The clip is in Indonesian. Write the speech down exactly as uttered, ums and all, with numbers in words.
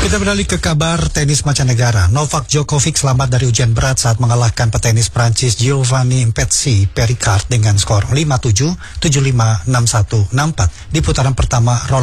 Kita beralih ke kabar tenis mancanegara. Novak Djokovic selamat dari ujian berat saat mengalahkan petenis Prancis Giovanni Mpetsi Pericard dengan skor lima tujuh, tujuh lima, enam satu, enam empat di putaran pertama Roland